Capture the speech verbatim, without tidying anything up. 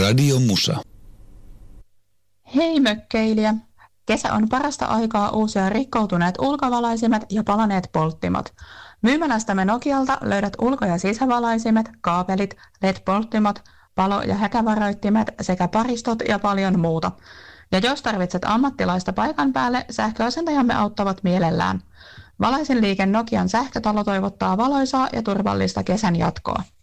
Radio Musa. Hei mökkeilijä! Kesä on parasta aikaa uusia rikkoutuneet ulkovalaisimet ja palaneet polttimot. Myymälästämme Nokialta löydät ulko- ja sisävalaisimet, kaapelit, L E D-polttimot, palo- ja häkävaroittimet sekä paristot ja paljon muuta. Ja jos tarvitset ammattilaista paikan päälle, sähköasentajamme auttavat mielellään. Valaisin liike Nokian sähkötalo toivottaa valoisaa ja turvallista kesän jatkoa.